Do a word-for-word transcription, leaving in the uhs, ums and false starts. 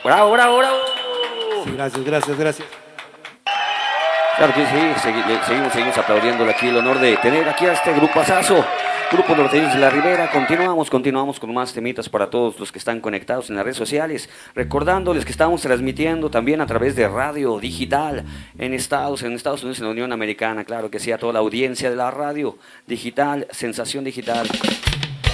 Bravo, bravo, bravo. Sí, gracias, gracias, gracias. Claro que sí, segui- seguimos, seguimos aplaudiendo aquí el honor de tener aquí a este grupazazo. Grupo Norteños de la Ribera, continuamos, continuamos con más temitas para todos los que están conectados en las redes sociales, recordándoles que estamos transmitiendo también a través de radio digital en Estados, en Estados Unidos, en la Unión Americana, claro que sí, a toda la audiencia de la radio digital, Sensación Digital,